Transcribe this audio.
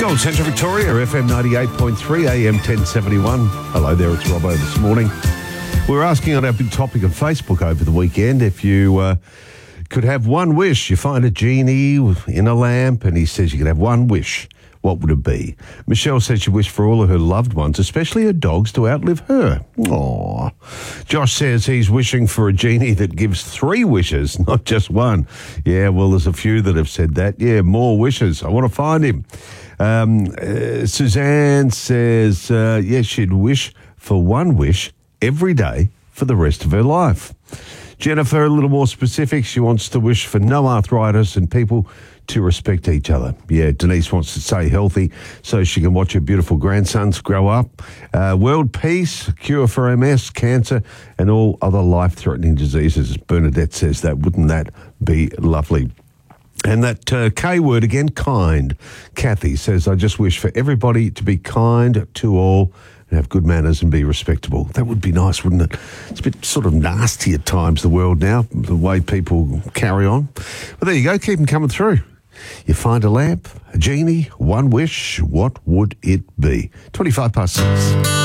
Gold Central Victoria, FM 98.3, AM 1071. Hello there, it's Robbo this morning. We're asking on our big topic on Facebook over the weekend if you could have one wish. You find a genie in a lamp and he says you could have one wish. What would it be? Michelle says she wished for all of her loved ones, especially her dogs, to outlive her. Aww. Josh says he's wishing for a genie that gives 3 wishes, not just one. Yeah, well, there's a few that have said that. Yeah, more wishes. I want to find him. Suzanne says, yes, she'd wish for one wish every day for the rest of her life. Jennifer, a little more specific. She wants to wish for no arthritis and people to respect each other. Yeah, Denise wants to stay healthy so she can watch her beautiful grandsons grow up. World peace, cure for MS, cancer, and all other life-threatening diseases. Bernadette says that. Wouldn't that be lovely? And that K word again, kind. Kathy says, I just wish for everybody to be kind to all and have good manners and be respectable. That would be nice, wouldn't it? It's a bit sort of nasty at times, the world now, the way people carry on. But there you go, keep them coming through. You find a lamp, a genie, one wish, what would it be? 6:25.